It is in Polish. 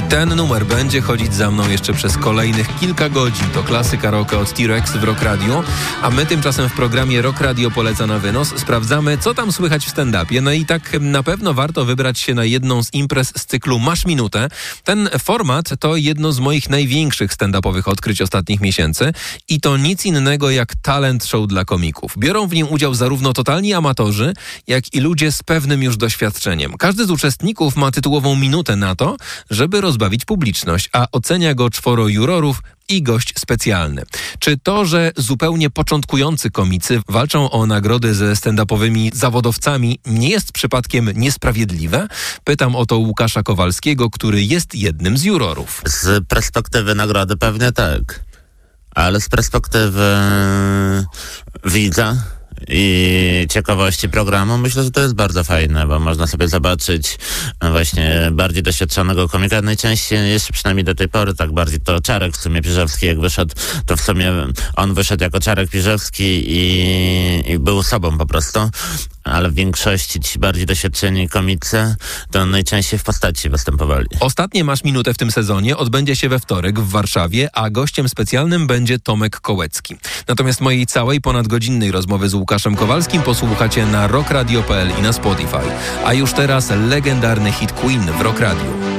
Ten numer będzie chodzić za mną jeszcze przez kolejnych kilka godzin. To klasyka rocka od T-Rex w Rock Radio, a my tymczasem w programie Rock Radio Poleca na wynos sprawdzamy, co tam słychać w stand-upie. No i tak na pewno warto wybrać się na jedną z imprez z cyklu Masz Minutę. Ten format to jedno z moich największych stand-upowych odkryć ostatnich miesięcy i to nic innego jak talent show dla komików. Biorą w nim udział zarówno totalni amatorzy, jak i ludzie z pewnym już doświadczeniem. Każdy z uczestników ma tytułową minutę na to, żeby rozbawić publiczność, a ocenia go 4 jurorów i gość specjalny. Czy to, że zupełnie początkujący komicy walczą o nagrody ze stand-upowymi zawodowcami, nie jest przypadkiem niesprawiedliwe? Pytam o to Łukasza Kowalskiego, który jest jednym z jurorów. Z perspektywy nagrody pewnie tak, ale z perspektywy widza i ciekawości programu myślę, że to jest bardzo fajne, bo można sobie zobaczyć właśnie bardziej doświadczonego komika. Najczęściej jeszcze przynajmniej do tej pory tak bardziej to Czarek w sumie Piżewski jak wyszedł, to w sumie on wyszedł jako Czarek Piżewski i był sobą po prostu, ale w większości ci bardziej doświadczeni komicy to najczęściej w postaci występowali. Ostatnie Masz Minutę w tym sezonie odbędzie się we wtorek w Warszawie, a gościem specjalnym będzie Tomek Kołecki. Natomiast mojej całej ponadgodzinnej rozmowy z Łukaszem Kowalskim posłuchacie na rockradio.pl i na Spotify. A już teraz legendarny hit Queen w Rock Radio.